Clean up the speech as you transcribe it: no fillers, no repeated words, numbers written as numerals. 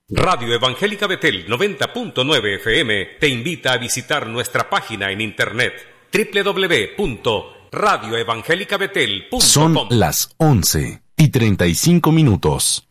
Radio Evangélica Betel 90.9 FM te invita a visitar nuestra página en internet www.radioevangelicabetel.com. Son las 11:35.